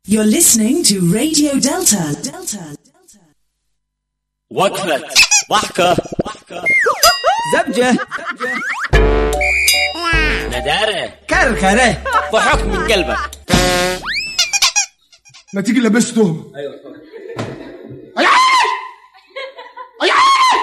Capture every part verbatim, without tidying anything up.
You're listening to Radio Delta. Delta. وقفة ضحكة زبجة ندارة كركرة ضحك من قلبك. ما تيجي لبسته. ايوه يا يا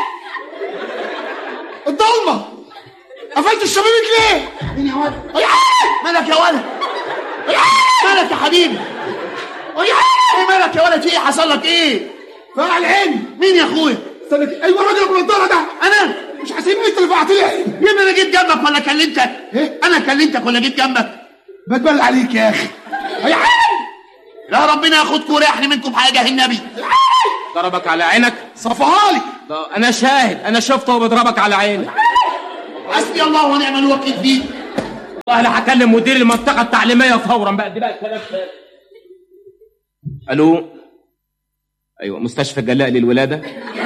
الضلمة قفلت الشبابيك ليه؟ مين يا ولد؟ مالك يا ولد؟ مالك يا حبيبي؟ ايه مالك يا ولد؟ ايه حصل لك ايه؟ فقع العين. مين يا اخويا؟ استنى. ايوه الراجل ابو النضاره ده. انا مش هسيب انت اللي فقعت لي عين. يا ابني انا جيت جنبك ولا كلمتك؟ ايه؟ انا كلمتك ولا جيت جنبك؟ بتبلع عليك يا اخي. يا عين لا ربنا ياخدكم ويريحني منكم بحاجه النبي. ضربك على عينك؟ صفها لي. انا شاهد، انا شفته بيضربك على عينك. حسبي الله ونعم الوكيل فيك. والله انا هكلم مدير المنطقه التعليميه فورا بقى. دي بقى الكلام ده. الو. ايوه مستشفى جلاء للولاده.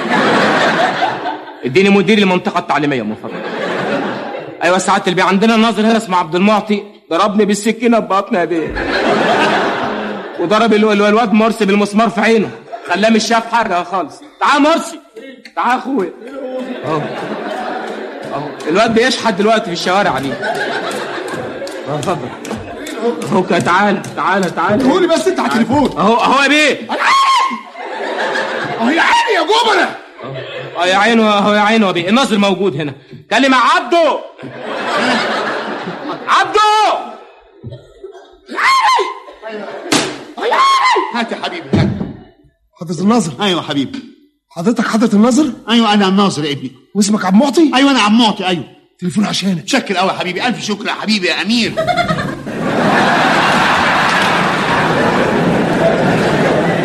اديني مدير المنطقه التعليميه من فضلك. ايوه سعاده البيه، عندنا ناظر هنا اسمه عبد المعطي ضربني بالسكينه ببطني يا بيه، وضرب الواد مرسي بالمسمار في عينه، خلاه مش شاف حاجه خالص. تعال مرسي، تعال يا اخويا. اهو اهو الواد بيشحت دلوقتي في الشوارع دي. اه اتفضل. اهو تعال تعال تعال. قولي بس انت على التليفون. اهو اهو يا بيه. اهو يا عيني يا جبنه. اه يا عينه اهو يا عينه يا بيه. الناظر موجود هنا. كلم عبده. عبده. هات يا حبيبي هات. حضرة الناظر. ايوه حبيبي. حضرتك حضرة الناظر؟ ايوه انا الناظر يا ابني. واسمك عبد المعطي؟ ايوه انا عبد المعطي. ايوه تليفون عشانك. شكر قوي يا حبيبي، الف شكر يا حبيبي يا امير.